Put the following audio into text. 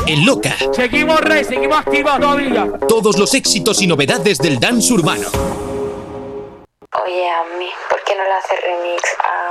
El Loca. Seguimos rey, seguimos activos todavía. Todos los éxitos y novedades del dance urbano. Oye, a mí, ¿por qué no le haces remix a